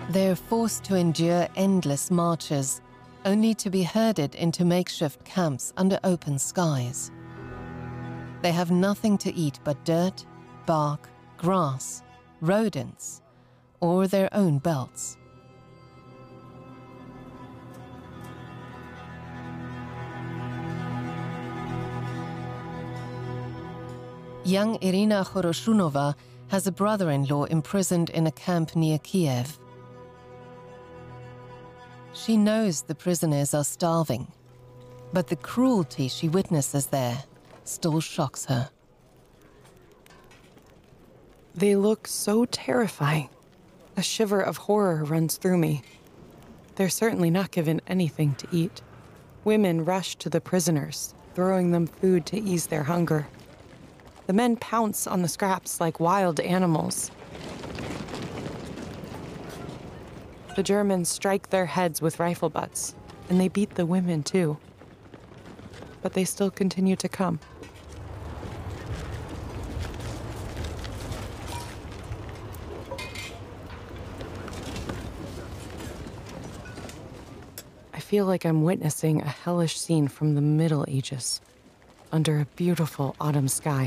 They're forced to endure endless marches, only to be herded into makeshift camps under open skies. They have nothing to eat but dirt, bark, grass, rodents, or their own belts. Young Irina Khoroshunova has a brother-in-law imprisoned in a camp near Kiev. She knows the prisoners are starving, but the cruelty she witnesses there still shocks her. They look so terrifying. A shiver of horror runs through me. They're certainly not given anything to eat. Women rush to the prisoners, throwing them food to ease their hunger. The men pounce on the scraps like wild animals. The Germans strike their heads with rifle butts, and they beat the women too. But they still continue to come. I feel like I'm witnessing a hellish scene from the Middle Ages, under a beautiful autumn sky.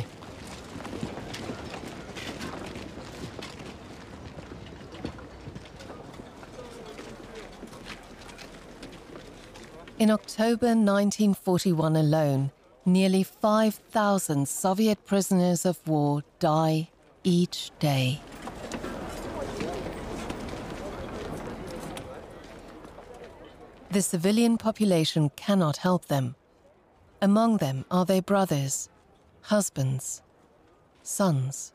In October 1941 alone, nearly 5,000 Soviet prisoners of war die each day. The civilian population cannot help them. Among them are their brothers, husbands, sons.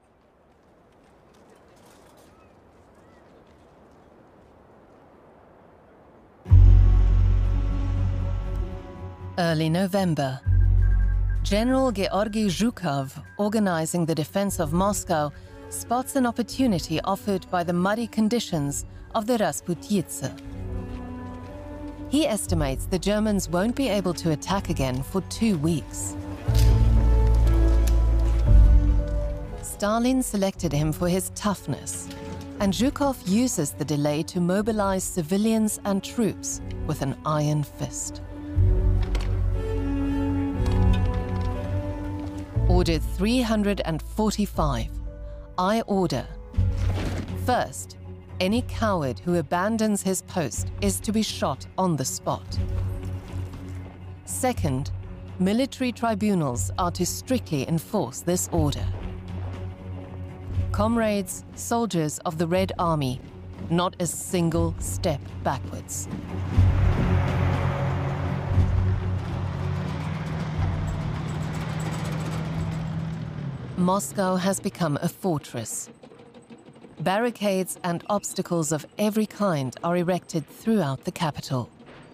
Early November. General Georgy Zhukov, organizing the defense of Moscow, spots an opportunity offered by the muddy conditions of the Rasputitsa. He estimates the Germans won't be able to attack again for 2 weeks. Stalin selected him for his toughness, and Zhukov uses the delay to mobilize civilians and troops with an iron fist. Order 345. I order. First, any coward who abandons his post is to be shot on the spot. Second, military tribunals are to strictly enforce this order. Comrades, soldiers of the Red Army, not a single step backwards. Moscow has become a fortress. Barricades and obstacles of every kind are erected throughout the capital.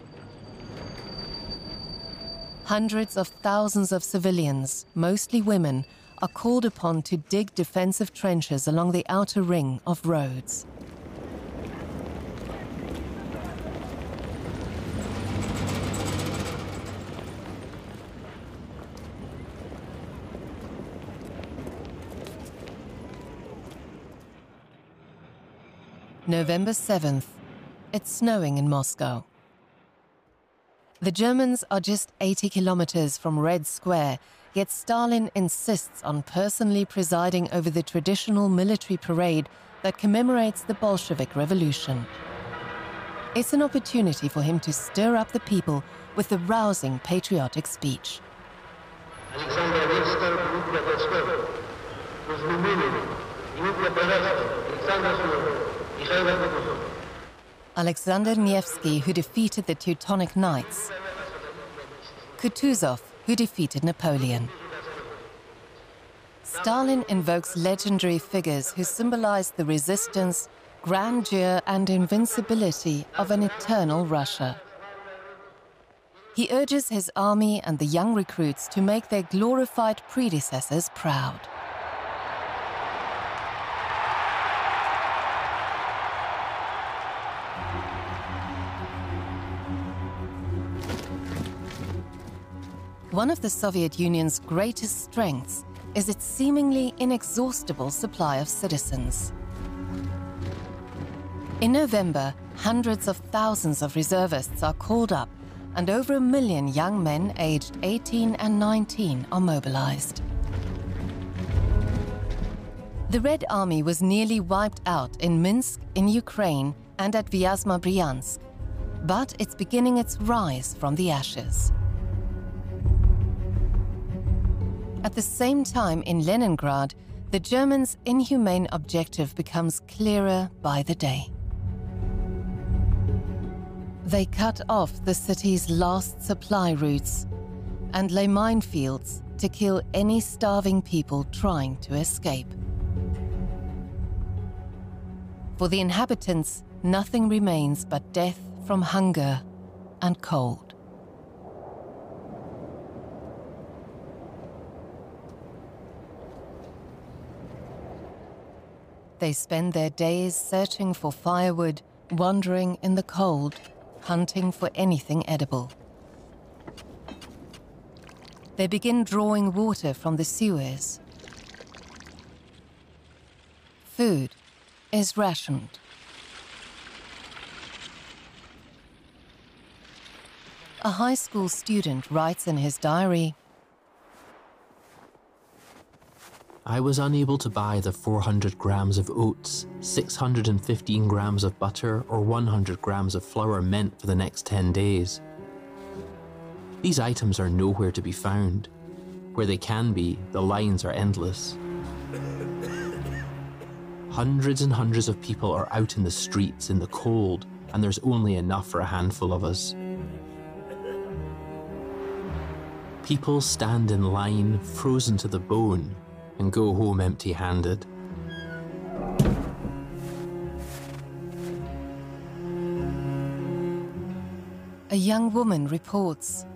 Hundreds of thousands of civilians, mostly women, are called upon to dig defensive trenches along the outer ring of roads. November 7th. It's snowing in Moscow. The Germans are just 80 kilometers from Red Square, yet Stalin insists on personally presiding over the traditional military parade that commemorates the Bolshevik Revolution. It's an opportunity for him to stir up the people with a rousing patriotic speech. Alexander Nevsky, who defeated the Teutonic Knights. Kutuzov, who defeated Napoleon. Stalin invokes legendary figures who symbolize the resistance, grandeur, and invincibility of an eternal Russia. He urges his army and the young recruits to make their glorified predecessors proud. One of the Soviet Union's greatest strengths is its seemingly inexhaustible supply of citizens. In November, hundreds of thousands of reservists are called up, and over 1 million young men aged 18 and 19 are mobilized. The Red Army was nearly wiped out in Minsk, in Ukraine, and at Vyazma Bryansk, but it's beginning its rise from the ashes. At the same time in Leningrad, the Germans' inhumane objective becomes clearer by the day. They cut off the city's last supply routes and lay minefields to kill any starving people trying to escape. For the inhabitants, nothing remains but death from hunger and cold. They spend their days searching for firewood, wandering in the cold, hunting for anything edible. They begin drawing water from the sewers. Food is rationed. A high school student writes in his diary, I was unable to buy the 400 grams of oats, 615 grams of butter, or 100 grams of flour meant for the next 10 days. These items are nowhere to be found. Where they can be, the lines are endless. Hundreds and hundreds of people are out in the streets in the cold, and there's only enough for a handful of us. People stand in line, frozen to the bone, and go home empty-handed. A young woman reports,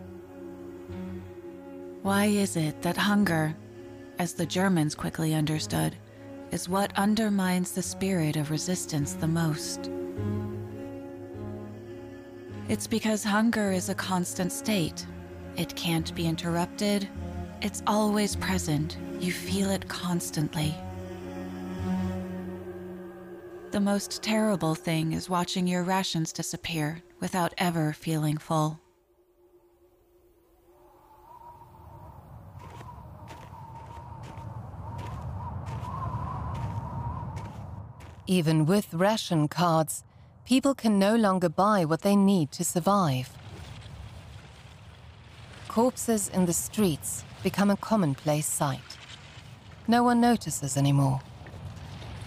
Why is it that hunger, as the Germans quickly understood, is what undermines the spirit of resistance the most? It's because hunger is a constant state. It can't be interrupted. It's always present. You feel it constantly. The most terrible thing is watching your rations disappear without ever feeling full. even with ration cards, people can no longer buy what they need to survive. Corpses in the streets become a commonplace sight. No one notices anymore.